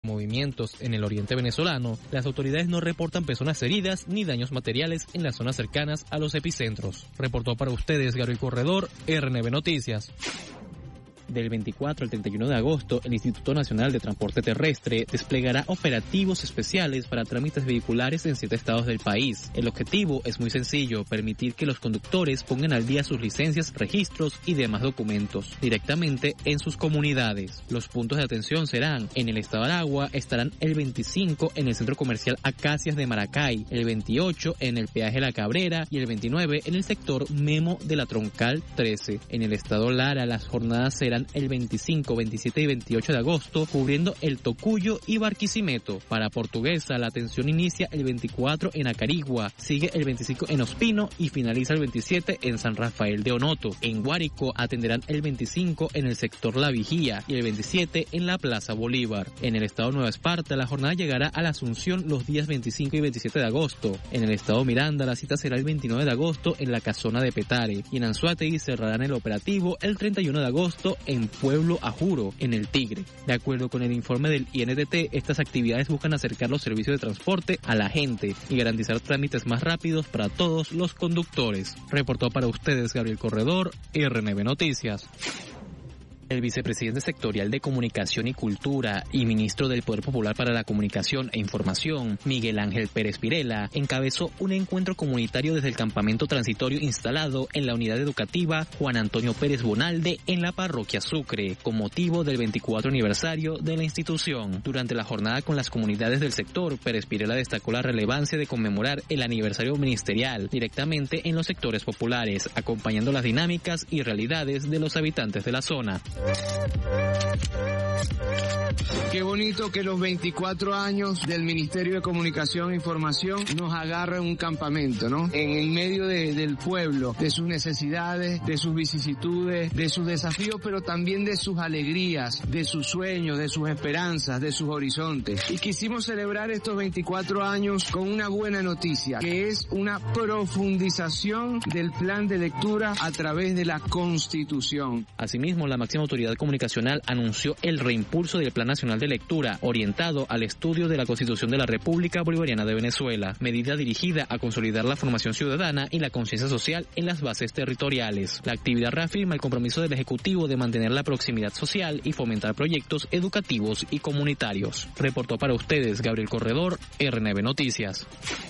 movimientos en el oriente venezolano, las autoridades no reportan personas heridas ni daños materiales en las zonas cercanas a los epicentros. Reportó para ustedes Gabriel Corredor, RNB Noticias. Del 24 al 31 de agosto, el Instituto Nacional de Transporte Terrestre desplegará operativos especiales para trámites vehiculares en 7 estados del país. El objetivo es muy sencillo, permitir que los conductores pongan al día sus licencias, registros y demás documentos directamente en sus comunidades. Los puntos de atención serán: en el estado Aragua estarán el 25 en el Centro Comercial Acacias de Maracay, el 28 en el peaje La Cabrera y el 29 en el sector Memo de la Troncal 13. En el estado Lara las jornadas serán el 25, 27 y 28 de agosto, cubriendo el Tocuyo y Barquisimeto. Para Portuguesa, la atención inicia el 24 en Acarigua, sigue el 25 en Ospino y finaliza el 27 en San Rafael de Onoto. En Guárico atenderán el 25 en el sector La Vigía y el 27 en la Plaza Bolívar. En el estado Nueva Esparta, la jornada llegará a la Asunción los días 25 y 27 de agosto. En el estado Miranda, la cita será el 29 de agosto en la Casona de Petare, y en Anzoátegui cerrarán el operativo el 31 de agosto en Pueblo Ajuro, en el Tigre. De acuerdo con el informe del INTT, estas actividades buscan acercar los servicios de transporte a la gente y garantizar trámites más rápidos para todos los conductores. Reportó para ustedes Gabriel Corredor, RNB Noticias. El vicepresidente sectorial de Comunicación y Cultura y ministro del Poder Popular para la Comunicación e Información, Miguel Ángel Pérez Pirela, encabezó un encuentro comunitario desde el campamento transitorio instalado en la unidad educativa Juan Antonio Pérez Bonalde en la parroquia Sucre, con motivo del 24 aniversario de la institución. Durante la jornada con las comunidades del sector, Pérez Pirela destacó la relevancia de conmemorar el aniversario ministerial directamente en los sectores populares, acompañando las dinámicas y realidades de los habitantes de la zona. Qué bonito que los 24 años del Ministerio de Comunicación e Información nos agarran un campamento, ¿no? En el medio del pueblo, de sus necesidades, de sus vicisitudes, de sus desafíos, pero también de sus alegrías, de sus sueños, de sus esperanzas, de sus horizontes. Y quisimos celebrar estos 24 años con una buena noticia, que es una profundización del plan de lectura a través de la Constitución. Asimismo, la máxima autoridad comunicacional anunció el reimpulso del Plan Nacional de Lectura, orientado al estudio de la Constitución de la República Bolivariana de Venezuela, medida dirigida a consolidar la formación ciudadana y la conciencia social en las bases territoriales. La actividad reafirma el compromiso del Ejecutivo de mantener la proximidad social y fomentar proyectos educativos y comunitarios. Reportó para ustedes Gabriel Corredor, RNB Noticias.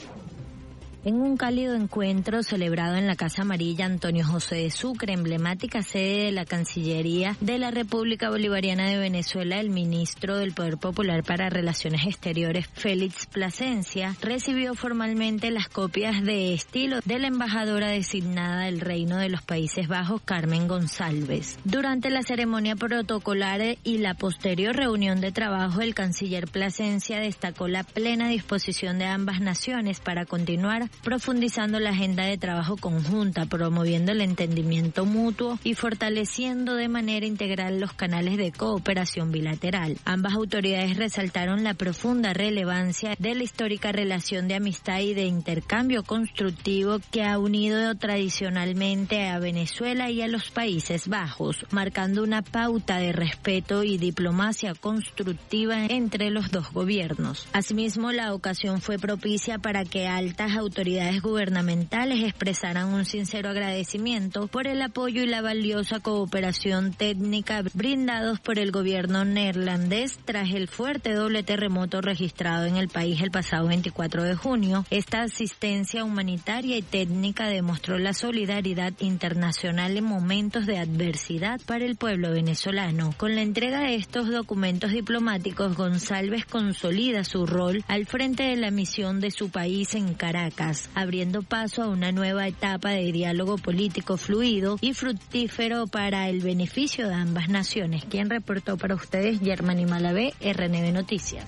En un cálido encuentro celebrado en la Casa Amarilla Antonio José de Sucre, emblemática sede de la Cancillería de la República Bolivariana de Venezuela, el ministro del Poder Popular para Relaciones Exteriores, Félix Plasencia, recibió formalmente las copias de estilo de la embajadora designada del Reino de los Países Bajos, Carmen González. Durante la ceremonia protocolar y la posterior reunión de trabajo, el canciller Plasencia destacó la plena disposición de ambas naciones para continuar profundizando la agenda de trabajo conjunta, promoviendo el entendimiento mutuo y fortaleciendo de manera integral los canales de cooperación bilateral. Ambas autoridades resaltaron la profunda relevancia de la histórica relación de amistad y de intercambio constructivo que ha unido tradicionalmente a Venezuela y a los Países Bajos, marcando una pauta de respeto y diplomacia constructiva entre los dos gobiernos. Asimismo, la ocasión fue propicia para que altas autoridades gubernamentales expresaran un sincero agradecimiento por el apoyo y la valiosa cooperación técnica brindados por el gobierno neerlandés tras el fuerte doble terremoto registrado en el país el pasado 24 de junio. Esta asistencia humanitaria y técnica demostró la solidaridad internacional en momentos de adversidad para el pueblo venezolano. Con la entrega de estos documentos diplomáticos, González consolida su rol al frente de la misión de su país en Caracas, abriendo paso a una nueva etapa de diálogo político fluido y fructífero para el beneficio de ambas naciones. Quien reportó para ustedes, Germany Malavé, RNB Noticias.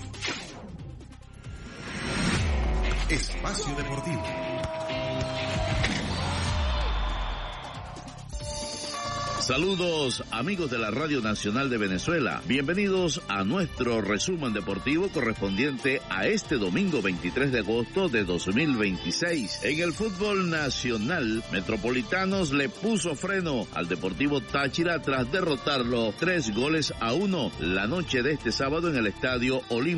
Espacio Deportivo. Saludos amigos de la Radio Nacional de Venezuela, bienvenidos a nuestro resumen deportivo correspondiente a este domingo 23 de agosto de 2026. En el fútbol nacional, Metropolitanos le puso freno al Deportivo Táchira tras derrotarlo 3-1 la noche de este sábado en el Estadio Olímpico